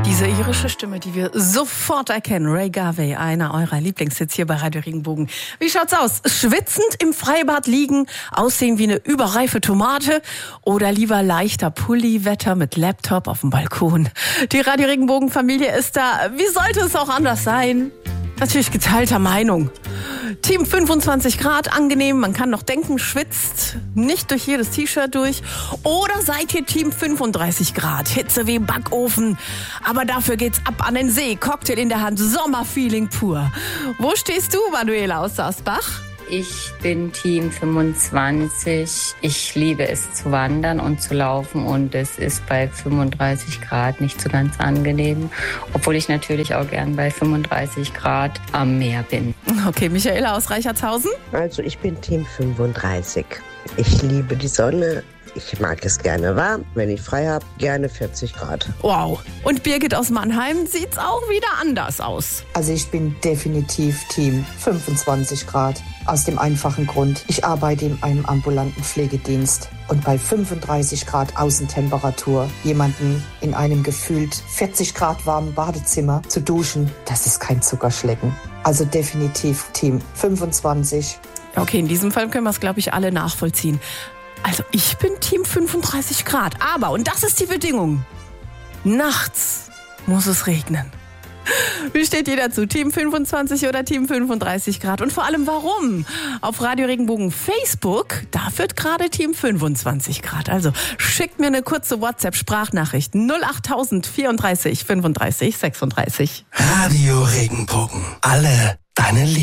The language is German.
Diese irische Stimme, die wir sofort erkennen. Ray Garvey, einer eurer Lieblingshits hier bei Radio Regenbogen. Wie schaut's aus? Schwitzend im Freibad liegen, aussehen wie eine überreife Tomate oder lieber leichter Pulli-Wetter mit Laptop auf dem Balkon? Die Radio Regenbogen-Familie ist da. Wie sollte es auch anders sein? Natürlich geteilter Meinung. Team 25 Grad, angenehm, man kann noch denken, schwitzt nicht durch jedes T-Shirt durch. Oder seid ihr Team 35 Grad, Hitze wie im Backofen. Aber dafür geht's ab an den See, Cocktail in der Hand, Sommerfeeling pur. Wo stehst du, Manuela aus Sarsbach? Ich bin Team 25. Ich liebe es zu wandern und zu laufen und es ist bei 35 Grad nicht so ganz angenehm, obwohl ich natürlich auch gern bei 35 Grad am Meer bin. Okay, Michaela aus Reichertshausen? Also ich bin Team 35. Ich liebe die Sonne. Ich mag es gerne warm. Wenn ich frei habe, gerne 40 Grad. Wow. Und Birgit aus Mannheim sieht's auch wieder anders aus. Also ich bin definitiv Team 25 Grad. Aus dem einfachen Grund, ich arbeite in einem ambulanten Pflegedienst. Und bei 35 Grad Außentemperatur jemanden in einem gefühlt 40 Grad warmen Badezimmer zu duschen, das ist kein Zuckerschlecken. Also definitiv Team 25. Okay, in diesem Fall können wir es, glaube ich, alle nachvollziehen. Also ich bin Team 35 Grad, aber, und das ist die Bedingung, nachts muss es regnen. Wie steht ihr dazu? Team 25 oder Team 35 Grad? Und vor allem warum? Auf Radio Regenbogen Facebook, da führt gerade Team 25 Grad. Also schickt mir eine kurze WhatsApp-Sprachnachricht 08000 34 35 36. Radio Regenbogen. Alle deine Liebe.